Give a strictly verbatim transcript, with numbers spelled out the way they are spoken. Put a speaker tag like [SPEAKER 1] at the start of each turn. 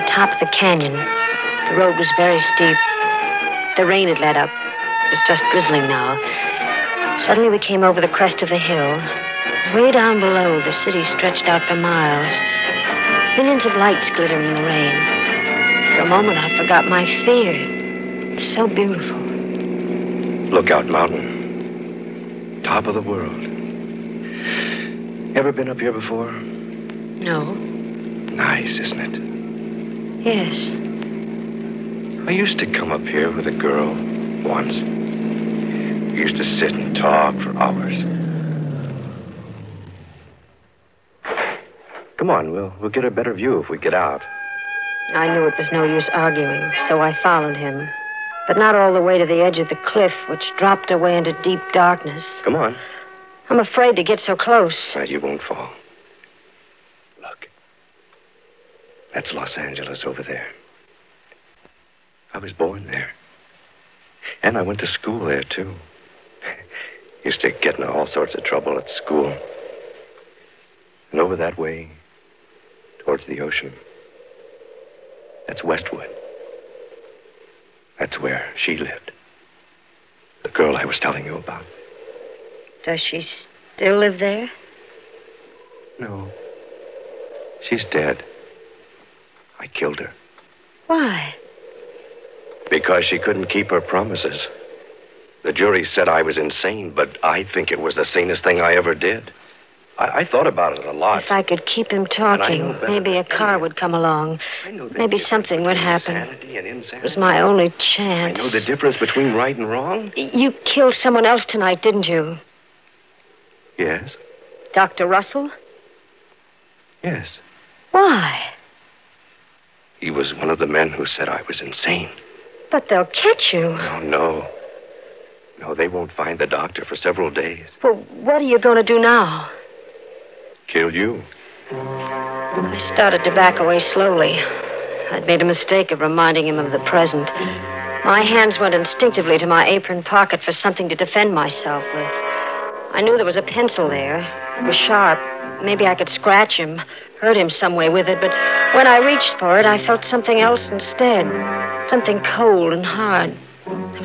[SPEAKER 1] top of the canyon. The road was very steep. The rain had let up. It was just drizzling now. Suddenly we came over the crest of the hill. Way down below, the city stretched out for miles. Millions of lights glittering in the rain. For a moment, I forgot my fear. It was so beautiful.
[SPEAKER 2] Lookout Mountain. Top of the world. Ever been up here before?
[SPEAKER 1] No.
[SPEAKER 2] Nice, isn't it?
[SPEAKER 1] Yes.
[SPEAKER 2] I used to come up here with a girl once. We used to sit and talk for hours. Come on, we'll, we'll get a better view if we get out.
[SPEAKER 1] I knew it was no use arguing, so I followed him. But not all the way to the edge of the cliff, which dropped away into deep darkness.
[SPEAKER 2] Come on.
[SPEAKER 1] I'm afraid to get so close.
[SPEAKER 2] Right, you won't fall. Look. That's Los Angeles over there. I was born there. And I went to school there, too. Used to get into all sorts of trouble at school. And over that way, towards the ocean, that's Westwood. That's where she lived. The girl I was telling you about.
[SPEAKER 1] Does she still live there?
[SPEAKER 2] No. She's dead. I killed her.
[SPEAKER 1] Why?
[SPEAKER 2] Because she couldn't keep her promises. The jury said I was insane, but I think it was the sanest thing I ever did. I, I thought about it a lot.
[SPEAKER 1] If I could keep him talking, maybe a car would come along. Maybe something would happen. It was my only chance.
[SPEAKER 2] I know the difference between right and wrong.
[SPEAKER 1] You killed someone else tonight, didn't you?
[SPEAKER 2] Yes.
[SPEAKER 1] Doctor Russell?
[SPEAKER 2] Yes.
[SPEAKER 1] Why?
[SPEAKER 2] He was one of the men who said I was insane.
[SPEAKER 1] But they'll catch you.
[SPEAKER 2] No, no. No, they won't find the doctor for several days.
[SPEAKER 1] Well, what are you going to do now?
[SPEAKER 2] Kill you.
[SPEAKER 1] I started to back away slowly. I'd made a mistake of reminding him of the present. My hands went instinctively to my apron pocket for something to defend myself with. I knew there was a pencil there. It was sharp. Maybe I could scratch him, hurt him some way with it, but when I reached for it, I felt something else instead. Something cold and hard.